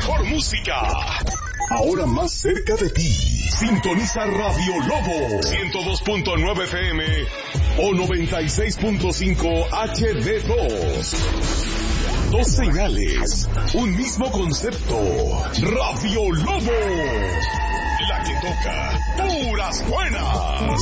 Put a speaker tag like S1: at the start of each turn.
S1: mejor música. Ahora más cerca de ti. Sintoniza Radio Lobo 102.9 FM o 96.5 HD2. Dos señales, un mismo concepto. Radio Lobo, la que toca puras buenas.